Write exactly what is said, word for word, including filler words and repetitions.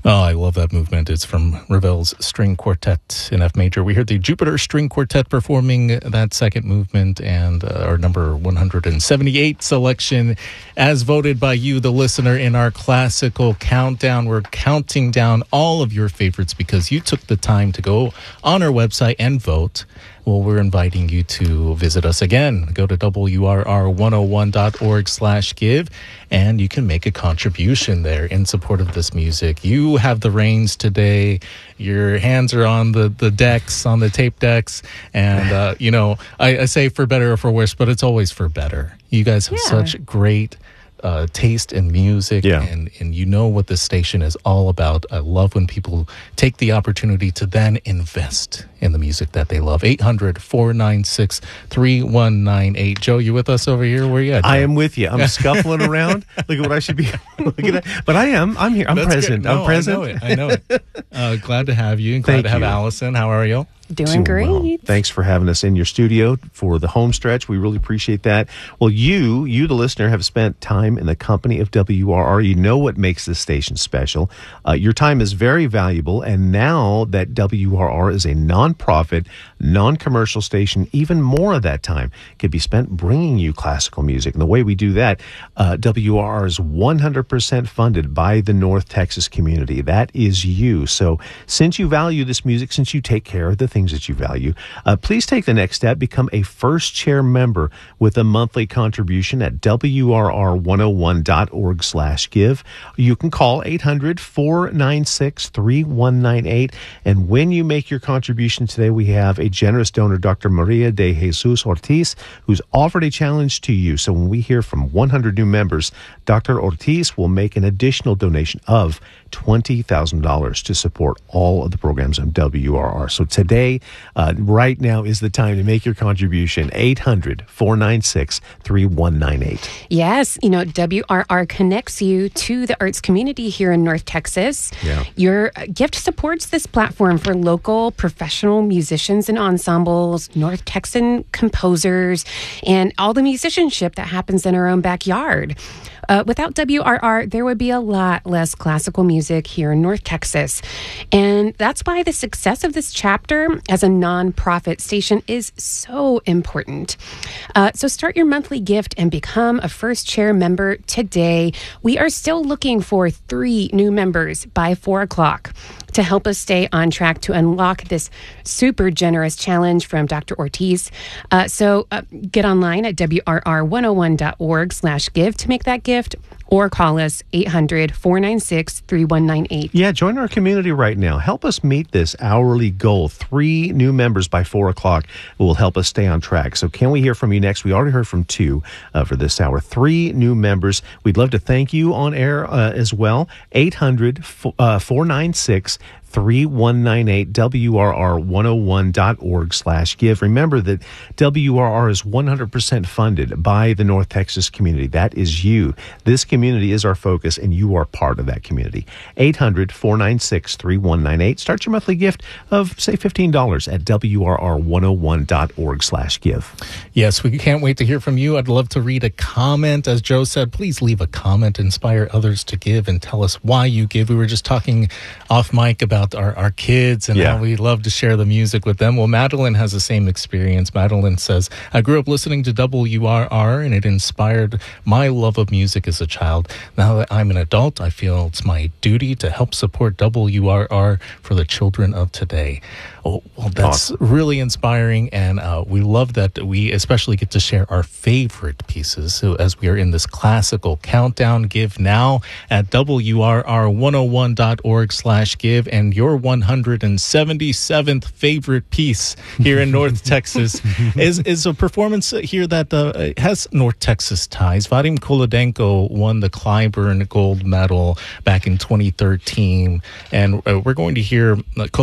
Oh, I love that movement. It's from Ravel's String Quartet in F major. We heard the Jupiter String Quartet performing that second movement, and uh, our number one hundred seventy-eight selection, as voted by you, the listener, in our classical countdown. We're counting down all of your favorites because you took the time to go on our website and vote. Well, we're inviting you to visit us again. Go to W R R one oh one dot org slash give, and you can make a contribution there in support of this music. You have the reins today. Your hands are on the, the decks, on the tape decks. And, uh, you know, I, I say for better or for worse, but it's always for better. You guys have Yeah. such great Uh, taste in music, yeah. and, and you know what this station is all about. I love when people take the opportunity to then invest in the music that they love. eight hundred, four nine six, three one nine eight. Joe, you with us over here? Where are you at? I am with you. I'm scuffling around. Look at what I should be looking at. But I am. I'm here. I'm That's present. good. No, I'm present. I know it. I know it. Uh, glad to have you. And glad Thank to have you. Allison. How are you? Doing great. Well, thanks for having us in your studio for the home stretch. We really appreciate that. Well, you, you, the listener, have spent time in the company of W R R. You know what makes this station special. Uh, your time is very valuable. And now that W R R is a nonprofit, non-commercial station, even more of that time could be spent bringing you classical music. And the way we do that, uh, W R R is one hundred percent funded by the North Texas community. That is you. So since you value this music, since you take care of the things that you value, uh, please take the next step. Become a first chair member with a monthly contribution at W R R one oh one dot org slash give. You can call eight hundred, four nine six, three one nine eight. And when you make your contribution today, we have a generous donor, Doctor Maria de Jesus Ortiz, who's offered a challenge to you. So when we hear from one hundred new members, Doctor Ortiz will make an additional donation of twenty thousand dollars to support all of the programs on W R R. So today, uh, right now is the time to make your contribution. eight hundred, four nine six, three one nine eight. Yes, you know, W R R connects you to the arts community here in North Texas. Yeah. Your gift supports this platform for local professional musicians and ensembles, North Texan composers, and all the musicianship that happens in our own backyard. Uh, without W R R, there would be a lot less classical music here in North Texas. And that's why the success of this chapter as a nonprofit station is so important. Uh, so start your monthly gift and become a first chair member today. We are still looking for three new members by four o'clock to help us stay on track to unlock this super generous challenge from Doctor Ortiz. Uh, so uh, get online at W R R one oh one dot org slash give to make that gift, or call us eight hundred, four nine six, three one nine eight. Yeah, join our community right now. Help us meet this hourly goal. Three new members by four o'clock will help us stay on track. So can we hear from you next? We already heard from two uh, for this hour. Three new members. We'd love to thank you on air uh, as well. eight hundred, four nine six, three one nine eight, W R R one oh one dot org slash give. Remember that W R R is one hundred percent funded by the North Texas community. That is you. This community is our focus, and you are part of that community. eight hundred, four nine six, three one nine eight. Start your monthly gift of, say, fifteen dollars at W R R one oh one dot org slash give. Yes, we can't wait to hear from you. I'd love to read a comment. As Joe said, please leave a comment, inspire others to give, and tell us why you give. We were just talking off mic about Our, our kids and Yeah. how we love to share the music with them. Well, Madeline has the same experience. Madeline says, I grew up listening to W R R and it inspired my love of music as a child. Now that I'm an adult, I feel it's my duty to help support W R R for the children of today. Oh, well, that's Awesome. really inspiring, and uh, we love that we especially get to share our favorite pieces. So as we are in this classical countdown, give now at W R R one oh one dot org slash give, and your one hundred seventy-seventh favorite piece here in North Texas is, is a performance here that uh, has North Texas ties. Vadim Kolodenko won the Clyburn Gold Medal back in twenty thirteen, and uh, we're going to hear uh,